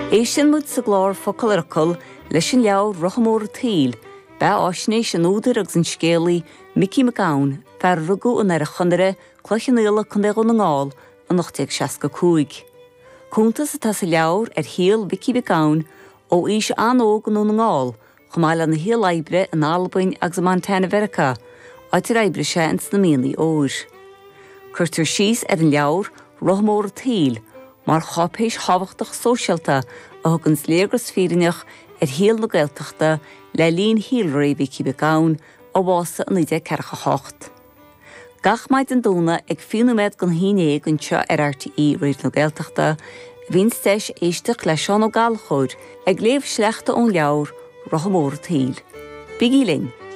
Éisian muid sa glár focail leis an leabhar Rothamóra Taoil, ba áisnéis an údar agus an scéalaí Mickey McGowan fear rugú an ar a chunire clochannéala chun éag an ngáil an 1965. Cúntas atá sa leabhar ar híal Mickey McGowan ó ís anóg an ngáil, chumáil an na híal aibre an Albain agus Montana Verica, áitir aibre sé an sna míonaí óir. Curtar síos ar an leabhar Rothamóra Taoil, mar chopéis habachtach sóisialta a thug an sléagras fírineach ar híal na Gaeltachta le líon híalraí Mickey McGowan ó bhása an 1948. Gach maid an dúna ag fiúnaméid gan híine an seo ar RTE réir na Gaeltachta, bhín steis éisteach leis seán ó gáilchóir ag léamh sleachta ón leabhar Rothamóra Taoil. Bigí Ling.